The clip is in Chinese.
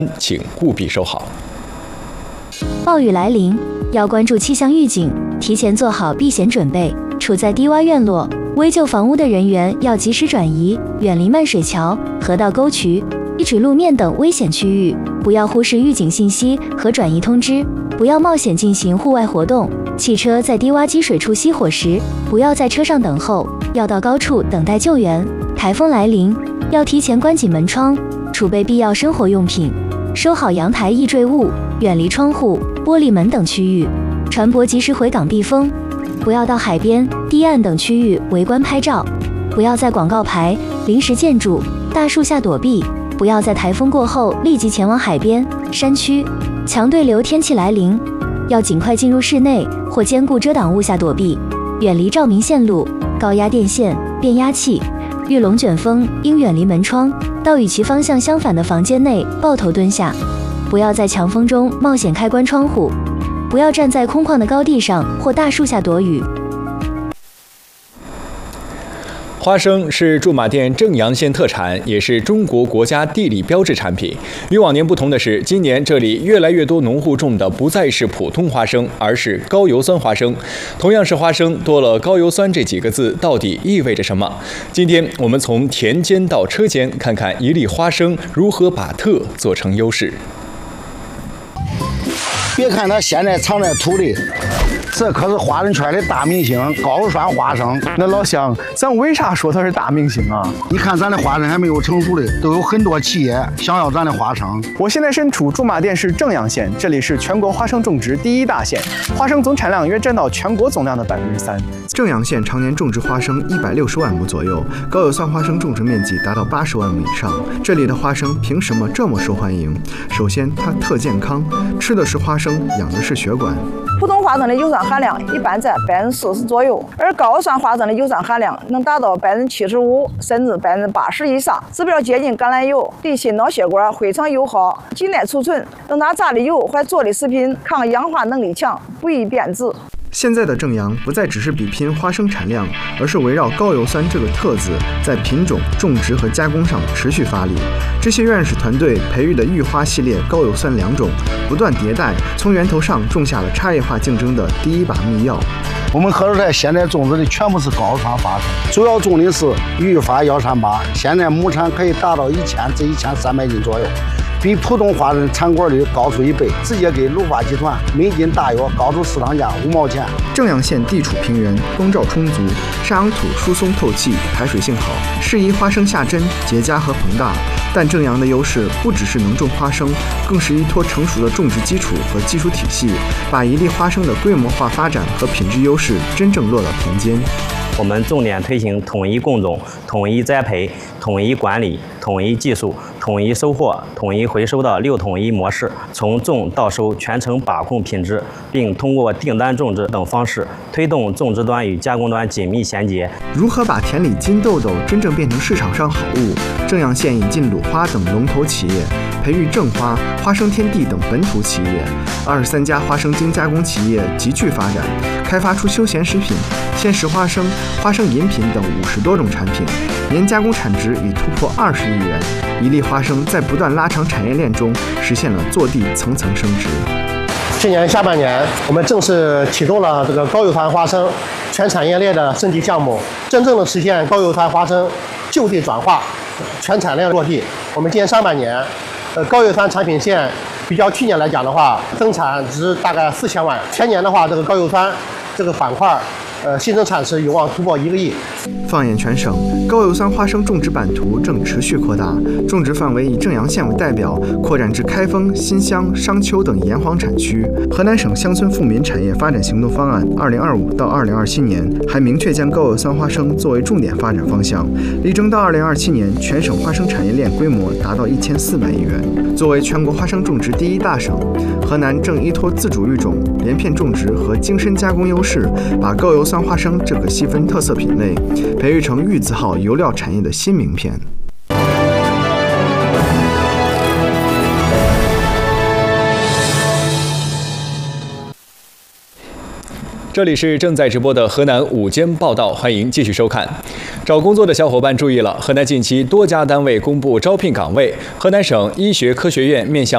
请务必收好。 暴雨来临，要关注气象预警，提前做好避险准备。处在低洼院落、危旧房屋的人员要及时转移，远离漫水桥、河道沟渠、低垂路面等危险区域。不要忽视预警信息和转移通知，不要冒险进行户外活动。汽车在低洼积水处熄火时，不要在车上等候，要到高处等待救援。台风来临，要提前关紧门窗，储备必要生活用品，收好阳台易坠物，远离窗户、玻璃门等区域。船舶及时回港避风，不要到海边、堤岸等区域围观拍照，不要在广告牌、临时建筑、大树下躲避，不要在台风过后立即前往海边、山区。强对流天气来临，要尽快进入室内或坚固遮挡物下躲避，远离照明线路、高压电线、变压器。遇龙卷风应远离门窗，到与其方向相反的房间内抱头蹲下，不要在强风中冒险开关窗户，不要站在空旷的高地上或大树下躲雨。 花生是驻马店正阳县特产，也是中国国家地理标志产品。与往年不同的是，今年这里越来越多农户种的不再是普通花生，而是高油酸花生。同样是花生，多了高油酸这几个字，到底意味着什么？今天我们从田间到车间，看看一粒花生如何把特做成优势。 别看它现在藏在土里，这可是花生圈的大明星高油酸花生。 那老乡，咱为啥说它是大明星啊？ 你看咱的花生还没有成熟的，都有很多企业想要咱的花生。 我现在身处驻马店市正阳县，这里是全国花生种植第一大县，花生总产量约占到全国总量的3%。 正阳县常年种植花生160万亩左右，高油酸花生种植面积达到80万亩以上。这里的花生凭什么这么受欢迎？首先，它特健康，吃的是花生，养的是血管。 普通花生的油酸含量一般在40%左右，而高油酸花生的油酸含量能达到75%甚至80%以上，指标接近橄榄油，对心脑血管非常友好，几耐储存，等它榨的油或做的食品抗氧化能力强，不易变质。 现在的正阳不再只是比拼花生产量，而是围绕高油酸这个特字，在品种、种植和加工上持续发力。这些院士团队培育的育花系列高油酸良种，不断迭代，从源头上种下了差异化竞争的第一把密钥。 我们合作社现在种植的全部是高油酸花生，主要种的是育发138，现在亩产可以达到1000至1300斤左右。比普通花生产果率高出1倍，直接给鲁发集团每斤大约高出市场价5毛钱。 正阳县地处平原，光照充足，沙壤土疏松透气，排水性好，适宜花生下针、结荚和膨大。但正阳的优势不只是能种花生，更是依托成熟的种植基础和技术体系，把一粒花生的规模化发展和品质优势真正落到田间。 我们重点推行统一供种、统一栽培、统一管理、统一技术、统一收获、统一回收的6统一模式，从种到收全程把控品质，并通过订单种植等方式推动种植端与加工端紧密衔接。 如何把田里金豆豆真正变成市场上好物？正阳县引进鲁花等龙头企业，培育正花、花生天地等本土企业，23家花生精加工企业急剧发展，开发出休闲食品、鲜食花生、花生饮品等50多种产品，年加工产值已突破20亿元。一粒花生在不断拉长产业链中，实现了坐地层层升值。 去年下半年，我们正式启动了这个高油酸花生全产业链的升级项目，真正的实现高油酸花生就地转化，全产量落地。我们今年上半年，高油酸产品线比较去年来讲的话，增产值大概4000万，全年的话，这个高油酸这个板块。新增产值有望突破1个亿。 放眼全省，高油酸花生种植版图正持续扩大，种植范围以正阳县为代表，扩展至开封、新乡、商丘等沿黄产区。河南省乡村富民产业发展行动方案2025到2027年还明确将高油酸花生作为重点发展方向，力争到2027年全省花生产业链规模达到1400亿元。作为全国花生种植第一大省，河南正依托自主育种、连片种植和精深加工优势，把高油酸花生这个细分特色品类培育成玉字号油料产业的新名片。 这里是正在直播的河南午间报道，欢迎继续收看。找工作的小伙伴注意了，河南近期多家单位公布招聘岗位，河南省医学科学院面向